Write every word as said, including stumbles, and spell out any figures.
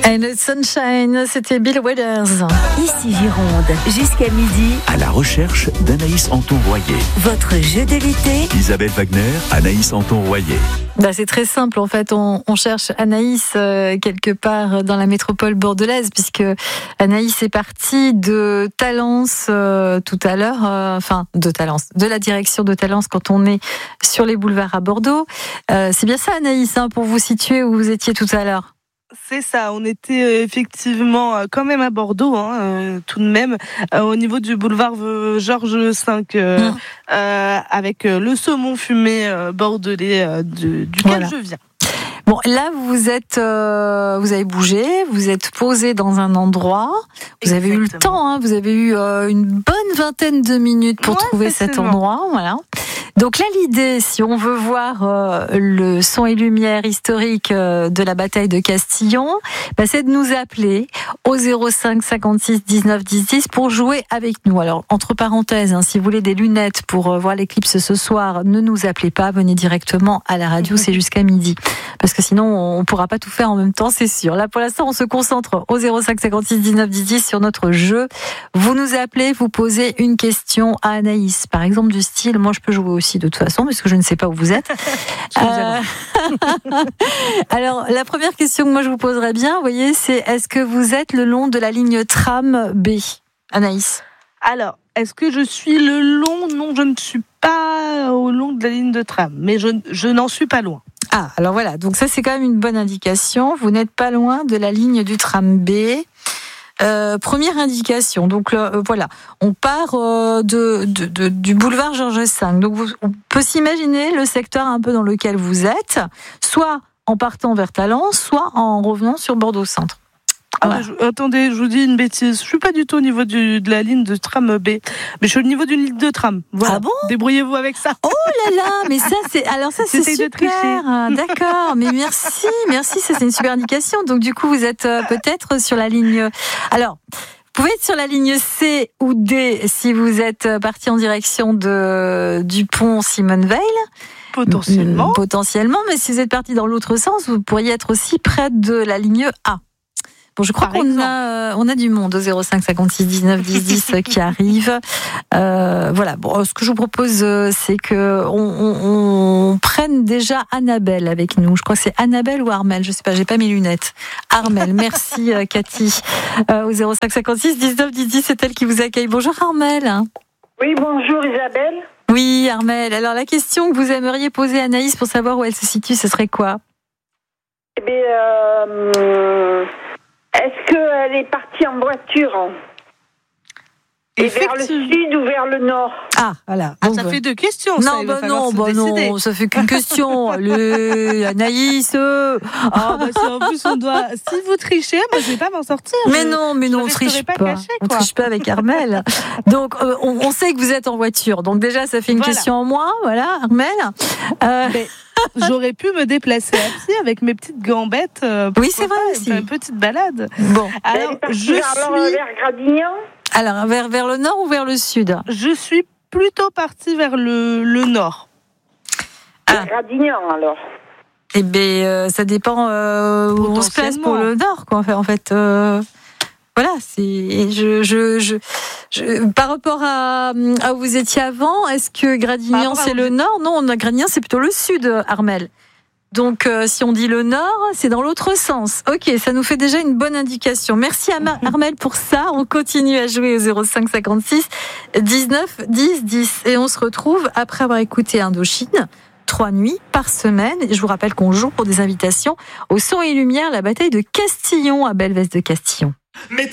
And the Sunshine, c'était Bill Withers. Ici Gironde, jusqu'à midi. À la recherche d'Anaïs Anton-Royer. Votre jeu de l'été. Isabelle Wagner, Anaïs Anton-Royer. Bah, c'est très simple, en fait, on, on cherche Anaïs euh, quelque part dans la métropole bordelaise, puisque Anaïs est partie de Talence euh, tout à l'heure, euh, enfin de Talence, de la direction de Talence quand on est sur les boulevards à Bordeaux. Euh, c'est bien ça, Anaïs, hein, pour vous situer où vous étiez tout à l'heure. C'est ça, on était euh, effectivement euh, quand même à Bordeaux, hein, euh, tout de même, euh, au niveau du boulevard euh, Georges cinq, euh, mmh. euh, avec euh, le saumon fumé euh, bordelais euh, de, duquel voilà. je viens. Bon, là, vous êtes, euh, vous avez bougé, vous êtes posé dans un endroit. Vous Exactement. avez eu le temps, hein, vous avez eu euh, une bonne vingtaine de minutes pour ouais, trouver cet endroit, voilà. Donc là, l'idée, si on veut voir euh, le son et lumière historique euh, de la bataille de Castillon, bah, c'est de nous appeler au zéro cinq cinquante-six dix-neuf dix dix pour jouer avec nous. Alors, entre parenthèses, hein, si vous voulez des lunettes pour euh, voir l'éclipse ce soir, ne nous appelez pas, venez directement à la radio, c'est jusqu'à midi. Parce que sinon, on ne pourra pas tout faire en même temps, c'est sûr. Là, pour l'instant, on se concentre au zéro cinq cinquante-six dix-neuf dix dix sur notre jeu. Vous nous appelez, vous posez une question à Anaïs. Par exemple, du style, moi, je peux jouer aussi de toute façon, parce que je ne sais pas où vous êtes. euh... Alors, la première question que moi, je vous poserais bien, vous voyez, c'est est-ce que vous êtes le long de la ligne tram B, Anaïs ? Alors, est-ce que je suis le long ? Non, je ne suis pas au long de la ligne de tram, mais je, je n'en suis pas loin. Ah, alors voilà, donc ça c'est quand même une bonne indication. Vous n'êtes pas loin de la ligne du tram B. Euh, première indication, donc euh, voilà, on part euh, de, de, de, du boulevard Georges cinq. Donc vous, on peut s'imaginer le secteur un peu dans lequel vous êtes, soit en partant vers Talence, soit en revenant sur Bordeaux Centre. Ah, voilà. je, attendez, je vous dis une bêtise. Je suis pas du tout au niveau du, de la ligne de tram B, mais je suis au niveau d'une ligne de tram. Voilà. Ah bon ? Débrouillez-vous avec ça. Oh là là, mais ça c'est alors ça c'est J'essaie super. D'accord, mais merci, merci, ça c'est une super indication. Donc du coup vous êtes euh, peut-être sur la ligne. Alors. Vous pouvez être sur la ligne C ou D si vous êtes parti en direction de du pont Simone Veil. Potentiellement. Potentiellement, mais si vous êtes parti dans l'autre sens, vous pourriez être aussi près de la ligne A. Bon, je crois Par qu'on a, euh, on a du monde au zéro cinq cinquante-six dix-neuf dix dix qui arrive. Euh, voilà. Bon, ce que je vous propose, euh, c'est que on, on, on prenne déjà Annabelle avec nous. Je crois que c'est Annabelle ou Armelle. Je sais pas. J'ai pas mes lunettes. Armelle. Merci, euh, Cathy. Euh, au zéro cinq cinquante-six dix-neuf dix dix, c'est elle qui vous accueille. Bonjour, Armelle. Oui, bonjour, Isabelle. Oui, Armelle. Alors, la question que vous aimeriez poser à Anaïs pour savoir où elle se situe, ce serait quoi ? Eh bien, euh... est-ce qu'elle est partie en voiture ? Et vers le sud ou vers le nord ? Ah, voilà. Ah, bon, ça bah. fait deux questions. Non, ça, bah non, bah non, ça fait qu'une question. Allez, Anaïs. Euh. Ah, bah si en plus on doit. Si vous trichez, moi je vais pas m'en sortir. Mais je, non, mais non, on triche pas. pas. Caché, on triche pas avec Armelle. Donc, euh, on, on sait que vous êtes en voiture. Donc déjà, ça fait une voilà. question en moins, voilà, Armelle. Euh... Mais... J'aurais pu me déplacer à pied avec mes petites gambettes. Euh, oui, c'est vrai aussi. Une petite balade. Bon. Alors, je suis vers Gradignan. Alors, vers, vers le nord ou vers le sud ? Je suis plutôt partie vers le, le nord. Ah. Gradignan, alors. Eh bien, euh, ça dépend euh, où on se place pour le nord, quoi. En fait, euh, voilà, c'est... Je, je, je, je, par rapport à, à où vous étiez avant, est-ce que Gradignan, c'est le nord ? Non, Gradignan, c'est plutôt le sud, Armelle. Donc, euh, si on dit le nord, c'est dans l'autre sens. Ok, ça nous fait déjà une bonne indication. Merci à Mar- Armelle pour ça. On continue à jouer au zéro cinq cinquante-six dix-neuf dix dix. Et on se retrouve après avoir écouté Indochine, trois nuits par semaine. Et je vous rappelle qu'on joue pour des invitations au son et lumière, la bataille de Castillon à Belvès de Castillon. Mais